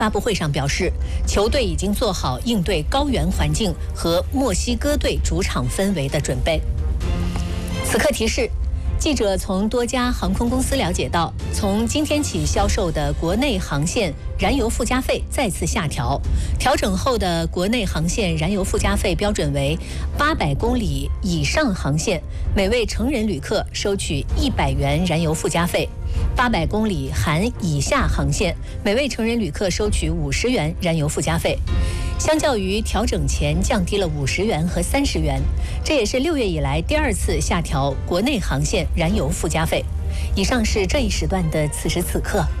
发布会上表示，球队已经做好应对高原环境和墨西哥队主场氛围的准备。此刻提示。记者从多家航空公司了解到，从今天起销售的国内航线燃油附加费再次下调，调整后的国内航线燃油附加费标准为800公里以上航线，每位成人旅客收取100元燃油附加费；800公里含以下航线，每位成人旅客收取50元燃油附加费。相较于调整前降低了50元和30元，这也是6月以来第2次下调国内航线燃油附加费。以上是这一时段的此时此刻。